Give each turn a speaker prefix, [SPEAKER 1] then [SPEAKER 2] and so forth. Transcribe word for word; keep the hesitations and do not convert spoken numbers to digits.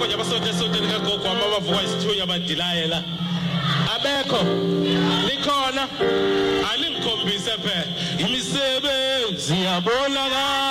[SPEAKER 1] nje abasote sote lika gogo amama voice thunya badilayela abekho likhona aningikhombise phela imisebenzi yabonakala